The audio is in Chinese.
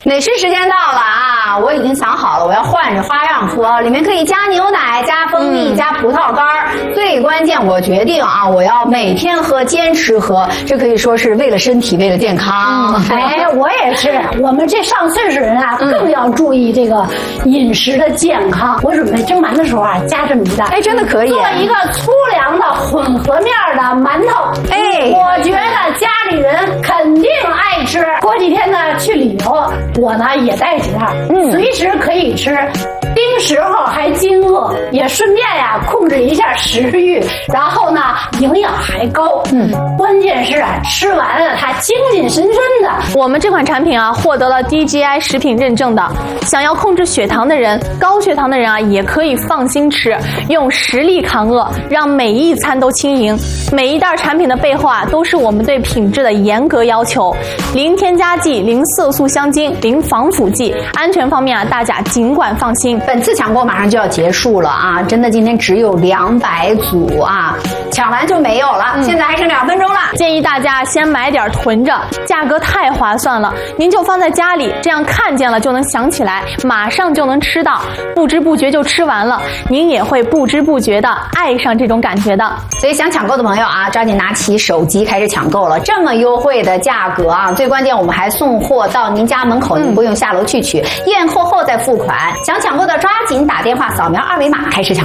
美食时间到了啊！我已经想好了，我要换着花样喝，里面可以加牛奶、加蜂蜜、加葡萄干儿。最关键，我决定啊，我要每天喝，坚持喝，这可以说是为了身体，为了健康。 哎，我也是，我们这上岁数人啊，更要注意这个饮食的健康。我准备蒸馒的时候啊，加这么一袋， 哎，真的可以做一个粗粮的混合面的馒头。 哎， 我觉得家里人肯定爱吃。过几天呢去旅游，我呢也带几袋，随时可以吃。盯时候还惊饿，也顺便呀控制一下食欲，然后呢营养还高。关键是啊，吃完了它精精神神的。 我们这款产品啊获得了 DGI 食品认证的，想要控制血糖的人、高血糖的人啊也可以放心吃，用实力抗饿，让每一餐都轻盈。每一袋产品的背后啊都是我们对品质的严格要求，零添加剂、零色素香精、零防腐剂，安全方面啊大家尽管放心。 本次抢购马上就要结束了啊！真的，今天只有200组啊，抢完就没有了。现在还剩2分钟了， 建议大家先买点囤着，价格太划算了，您就放在家里，这样看见了就能想起来，马上就能吃到，不知不觉就吃完了，您也会不知不觉的爱上这种感觉的。 所以想抢购的朋友啊，抓紧拿起手机开始抢购了。这么优惠的价格啊，最关键我们还送货到您家门口，您不用下楼去取，验货后再付款。想抢购的抓紧打电话扫描2维码开始抢。